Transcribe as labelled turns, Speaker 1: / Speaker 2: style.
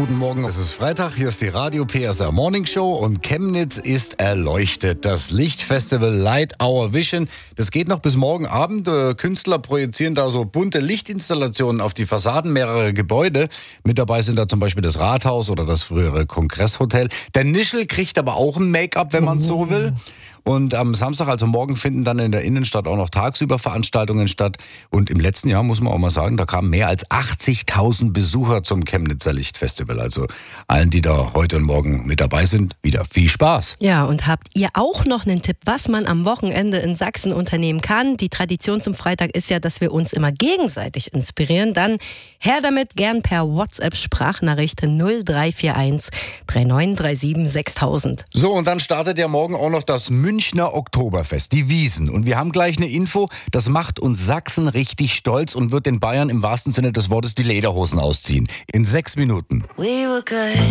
Speaker 1: Guten Morgen, es ist Freitag, hier ist die Radio PSR Morning Show und Chemnitz ist erleuchtet. Das Lichtfestival Light Our Vision, das geht noch bis morgen Abend. Künstler projizieren da so bunte Lichtinstallationen auf die Fassaden mehrerer Gebäude. Mit dabei sind da zum Beispiel das Rathaus oder das frühere Kongresshotel. Der Nischel kriegt aber auch ein Make-up, wenn man es so will. Und am Samstag, also morgen, finden dann in der Innenstadt auch noch tagsüber Veranstaltungen statt. Und im letzten Jahr, muss man auch mal sagen, da kamen mehr als 80.000 Besucher zum Chemnitzer Lichtfestival. Also allen, die da heute und morgen mit dabei sind, wieder viel Spaß.
Speaker 2: Ja, und habt ihr auch noch einen Tipp, was man am Wochenende in Sachsen unternehmen kann? Die Tradition zum Freitag ist ja, dass wir uns immer gegenseitig inspirieren. Dann her damit, gern per WhatsApp-Sprachnachricht 0341 3937 6000.
Speaker 1: So, und dann startet ja morgen auch noch das Münchner Oktoberfest, die Wiesn. Und wir haben gleich eine Info, das macht uns Sachsen richtig stolz und wird den Bayern im wahrsten Sinne des Wortes die Lederhosen ausziehen. In 6 Minuten.
Speaker 3: We were good.